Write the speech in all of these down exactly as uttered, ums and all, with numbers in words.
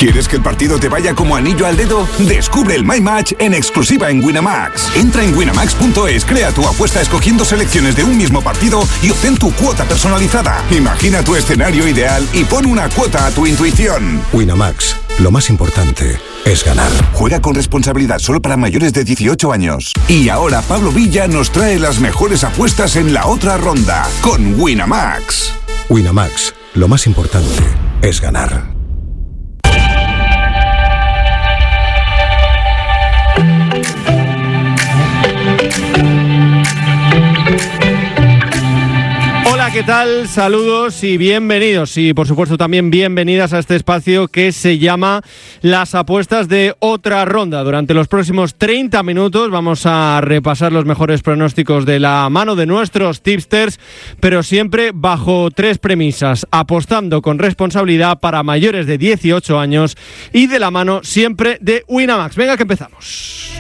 ¿Quieres que el partido te vaya como anillo al dedo? Descubre el My Match en exclusiva en Winamax. Entra en winamax punto es, crea tu apuesta escogiendo selecciones de un mismo partido y obtén tu cuota personalizada. Imagina tu escenario ideal y pon una cuota a tu intuición. Winamax, lo más importante es ganar. Juega con responsabilidad, solo para mayores de dieciocho años. Y ahora Pablo Villa nos trae las mejores apuestas en la otra ronda con Winamax. Winamax, lo más importante es ganar. ¿Qué tal? Saludos y bienvenidos, y por supuesto también bienvenidas a este espacio que se llama Las Apuestas de Otra Ronda. Durante los próximos treinta minutos vamos a repasar los mejores pronósticos de la mano de nuestros tipsters, pero siempre bajo tres premisas: apostando con responsabilidad para mayores de dieciocho años y de la mano siempre de Winamax. Venga, que empezamos.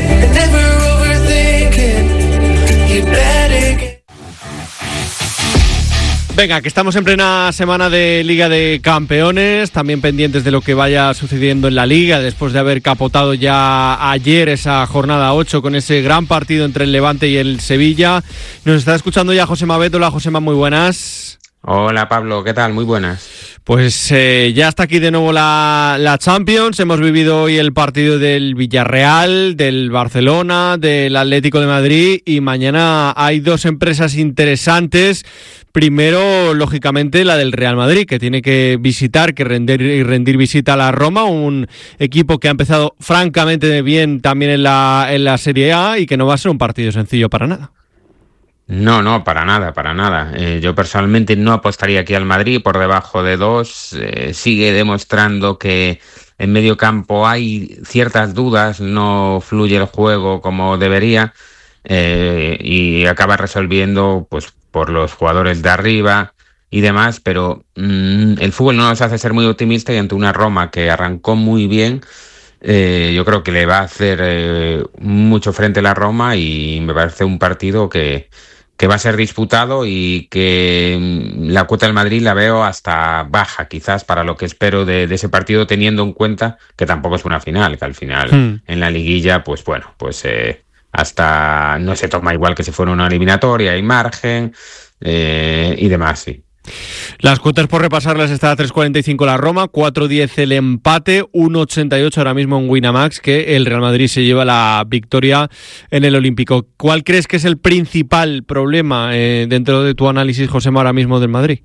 Venga, que estamos en plena semana de Liga de Campeones, también pendientes de lo que vaya sucediendo en la Liga, después de haber capotado ya ayer esa jornada ocho con ese gran partido entre el Levante y el Sevilla. Nos está escuchando ya Josema Bet. Hola, Josema, muy buenas. Hola, Pablo, ¿qué tal? Muy buenas. Pues eh, ya está aquí de nuevo la, la Champions. Hemos vivido hoy el partido del Villarreal, del Barcelona, del Atlético de Madrid, y mañana hay dos empresas interesantes. Primero, lógicamente, la del Real Madrid, que tiene que visitar, que rendir y rendir visita a la Roma, un equipo que ha empezado francamente bien también en la, en la Serie A y que no va a ser un partido sencillo para nada. No, no, para nada, para nada. Eh, yo personalmente no apostaría aquí al Madrid por debajo de dos. Eh, sigue demostrando que en medio campo hay ciertas dudas, no fluye el juego como debería, eh, y acaba resolviendo pues por los jugadores de arriba y demás, pero mmm, el fútbol no nos hace ser muy optimistas, y ante una Roma que arrancó muy bien, eh, yo creo que le va a hacer eh, mucho frente a la Roma, y me parece un partido que, que va a ser disputado y que mmm, la cuota del Madrid la veo hasta baja, quizás, para lo que espero de, de ese partido, teniendo en cuenta que tampoco es una final, que al final hmm. en la liguilla, pues bueno, pues... Eh, hasta no se toma igual que si fuera una eliminatoria, hay margen eh, y demás, sí. Las cuotas, por repasarlas, está a tres cuarenta y cinco la Roma, cuatro diez el empate, uno ochenta y ocho ahora mismo en Winamax, que el Real Madrid se lleva la victoria en el Olímpico. ¿Cuál crees que es el principal problema eh, dentro de tu análisis, Josema, ahora mismo del Madrid?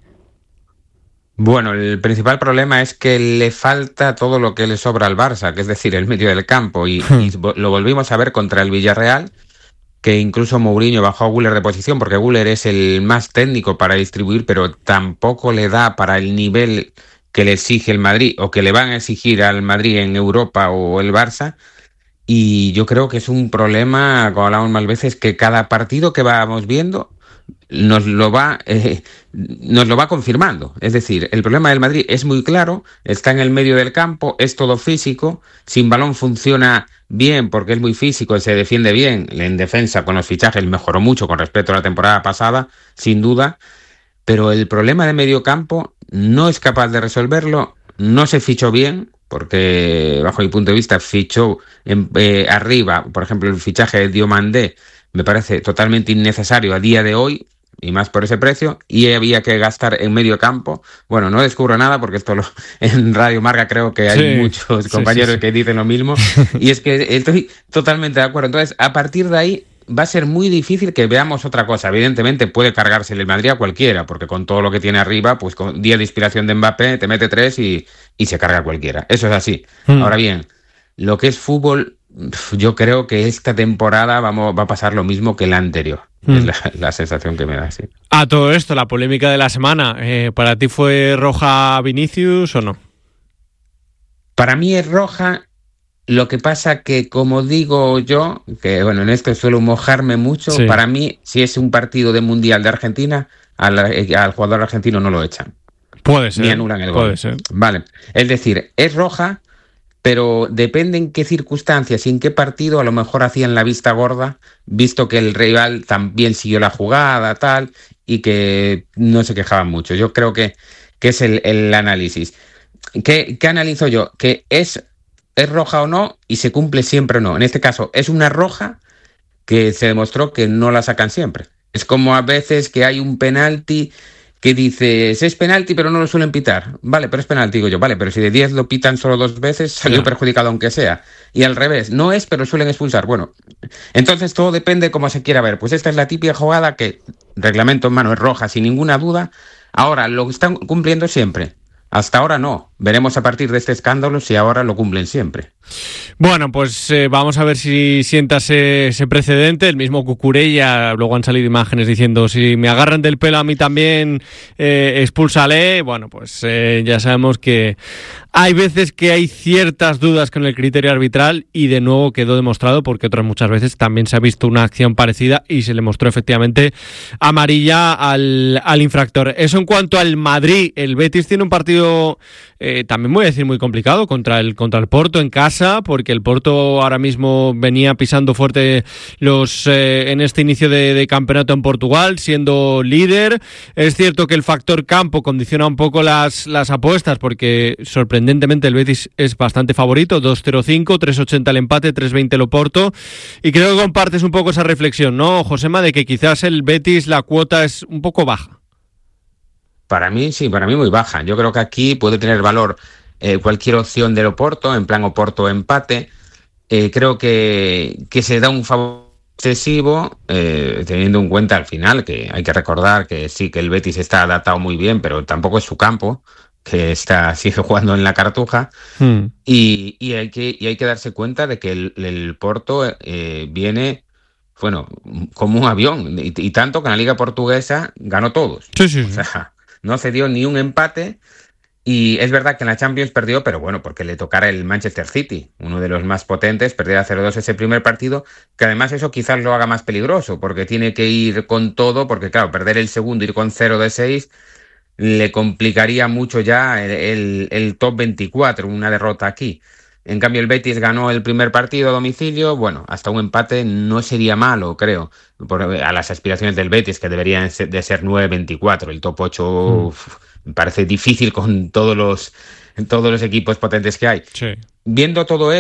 Bueno, el principal problema es que le falta todo lo que le sobra al Barça, que es decir, el medio del campo, y, y lo volvimos a ver contra el Villarreal, que incluso Mourinho bajó a Güler de posición, porque Güler es el más técnico para distribuir, pero tampoco le da para el nivel que le exige el Madrid, o que le van a exigir al Madrid en Europa o el Barça. Y yo creo que es un problema, como hablamos más veces, que cada partido que vamos viendo nos lo va eh, nos lo va confirmando. Es decir, el problema del Madrid es muy claro, está en el medio del campo, es todo físico, sin balón funciona bien porque es muy físico, se defiende bien, en defensa con los fichajes mejoró mucho con respecto a la temporada pasada, sin duda, pero el problema de medio campo no es capaz de resolverlo, no se fichó bien, porque bajo mi punto de vista fichó en, eh, arriba, por ejemplo, el fichaje de Diomandé me parece totalmente innecesario a día de hoy, y más por ese precio, y había que gastar en medio campo. Bueno, no descubro nada, porque esto lo, en Radio Marca creo que hay sí, muchos compañeros sí, sí, sí. que dicen lo mismo, y es que estoy totalmente de acuerdo. Entonces, a partir de ahí va a ser muy difícil que veamos otra cosa. Evidentemente puede cargarse el Madrid a cualquiera, porque con todo lo que tiene arriba, pues con día de inspiración de Mbappé, te mete tres y, y se carga a cualquiera. Eso es así. Mm. Ahora bien, lo que es fútbol, yo creo que esta temporada vamos, va a pasar lo mismo que la anterior. Mm. Es la, la sensación que me da, sí. A todo esto, la polémica de la semana, eh, ¿para ti fue roja Vinicius o no? Para mí es roja. Lo que pasa que, como digo yo, que bueno, en esto suelo mojarme mucho, sí. Para mí, si es un partido de Mundial de Argentina, al, al jugador argentino no lo echan. Puede ser. Ni anulan el gol. Puede ser. Vale. Es decir, es roja, pero depende en qué circunstancias y en qué partido a lo mejor hacían la vista gorda, visto que el rival también siguió la jugada, tal, y que no se quejaban mucho. Yo creo que, que es el, el análisis. ¿qué, qué analizo yo? Que es, es roja o no y se cumple siempre o no. En este caso, es una roja que se demostró que no la sacan siempre. Es como a veces que hay un penalti que dices, es penalti pero no lo suelen pitar. Vale, pero es penalti, digo yo. Vale, pero si de diez lo pitan solo dos veces, salió yeah. perjudicado aunque sea. Y al revés, no es, pero suelen expulsar. Bueno, entonces todo depende de cómo se quiera ver. Pues esta es la típica jugada que, reglamento en mano, es roja sin ninguna duda. Ahora, lo están cumpliendo siempre. Hasta ahora no. Veremos a partir de este escándalo si ahora lo cumplen siempre. Bueno, pues eh, vamos a ver si sienta ese, ese precedente. El mismo Cucurella, luego han salido imágenes diciendo si me agarran del pelo a mí también, eh, expúlsale. Bueno, pues eh, ya sabemos que hay veces que hay ciertas dudas con el criterio arbitral y de nuevo quedó demostrado porque otras muchas veces también se ha visto una acción parecida y se le mostró efectivamente amarilla al, al infractor. Eso en cuanto al Madrid. El Betis tiene un partido eh, también voy a decir muy complicado contra el, contra el Porto en casa, porque el Porto ahora mismo venía pisando fuerte los eh, en este inicio de, de campeonato en Portugal, siendo líder. Es cierto que el factor campo condiciona un poco las, las apuestas, porque sorprendentemente el Betis es bastante favorito, dos cero cinco, tres ochenta el empate, tres veinte el Oporto, y creo que compartes un poco esa reflexión, ¿no, Josema, de que quizás el Betis la cuota es un poco baja? Para mí sí, para mí muy baja. Yo creo que aquí puede tener valor eh, cualquier opción del Oporto, en plan Oporto empate. Eh, creo que, que se da un favor excesivo, eh, teniendo en cuenta al final que hay que recordar que sí, que el Betis está adaptado muy bien, pero tampoco es su campo, que está sigue jugando en la Cartuja. Hmm. Y, y, hay que, y hay que darse cuenta de que el, el Porto eh, viene... bueno, como un avión, y, y tanto que en la Liga Portuguesa ganó todos. Sí, sí, sí. O sea, no cedió ni un empate, y es verdad que en la Champions perdió, pero bueno, porque le tocara el Manchester City, uno de los más potentes, perdió a cero dos ese primer partido, que además eso quizás lo haga más peligroso, porque tiene que ir con todo, porque claro, perder el segundo, ir con cero de seis, le complicaría mucho ya el, el, el top veinticuatro, una derrota aquí. En cambio el Betis ganó el primer partido a domicilio, bueno, hasta un empate no sería malo, creo, por, a las aspiraciones del Betis, que deberían de ser nueve veinticuatro, el top ocho mm. uf, me parece difícil con todos los, todos los equipos potentes que hay. Sí. Viendo todo esto,